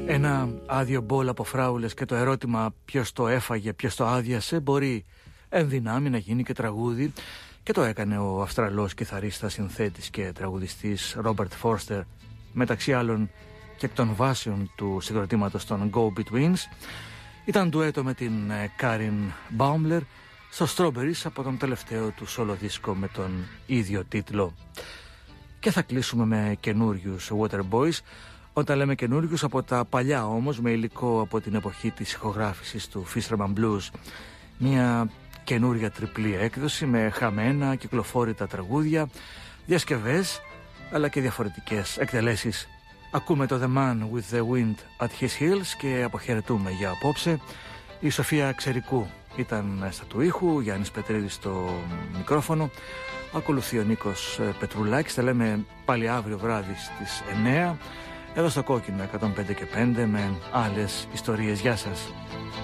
Ένα άδειο μπολ από φράουλες και το ερώτημα ποιος το έφαγε, ποιος το άδειασε μπορεί εν δυνάμει να γίνει και τραγούδι, και το έκανε ο Αυστραλός κιθαρίστας, συνθέτης και τραγουδιστής Ρόμπερτ Φόρστερ, μεταξύ άλλων και εκ των βάσεων του συγκροτήματος των Go Betweens. Ήταν ντουέτο με την Κάριν Μπάουμλερ στο Strawberries από τον τελευταίο του solo δίσκο με τον ίδιο τίτλο. Και θα κλείσουμε με καινούριους Waterboys. Όταν λέμε καινούριους, από τα παλιά όμως, με υλικό από την εποχή της ηχογράφησης του Fisherman Blues. Μια καινούρια τριπλή έκδοση με χαμένα, κυκλοφόρητα τραγούδια, διασκευές αλλά και διαφορετικές εκτελέσεις. Ακούμε το The Man with the Wind at His Heels και αποχαιρετούμε για απόψε. Η Σοφία Ξερικού ήταν στα του ήχου, Γιάννης Πετρίδης στο μικρόφωνο. Ακολουθεί ο Νίκος Πετρουλάκης. Τα λέμε πάλι αύριο βράδυ στις 9 εδώ στο Κόκκινο 105 και 5 με άλλες ιστορίες. Γεια σας.